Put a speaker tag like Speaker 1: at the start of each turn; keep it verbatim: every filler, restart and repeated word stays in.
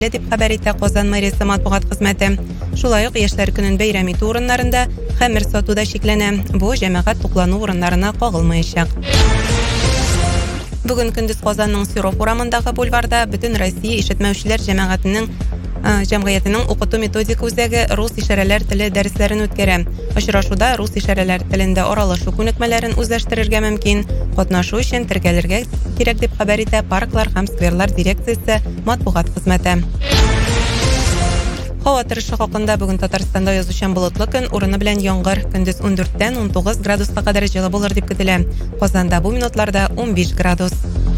Speaker 1: дип хәбәр итә Казан мэриясе матбугат хезмәте. Шулай ук яшьләр көнен бәйрәм итү урыннарында хәмер сатуда шикләнә. Бу җәмәгать туклану урыннарына кагылмаячак. Бүген көндез Казанның Сюров урамындагы бульварда Бөтен Россия ишетмәүчеләр җәмәгатенең җәмгыятенең укыту методика үзәге рус ишарәләр теле дәресләрен үткәрә. Очрашуда рус ишарәләр телендә аралашу күнекмәләрен үзләштерергә мөмкин. Катнашу өчен тергәләргә кирәк дип хәбәр итә Парклар һәм скверлар дирекциясе матбугат хезмәте. Һава торышы хакында бүген Татарстанда язучан болытлы көн, урыны белән яңгыр. Көндез ундүрттән унтугыз градуска кадәр җылы булыр дип көтелә. Казанда бу минутларда унбиш градус.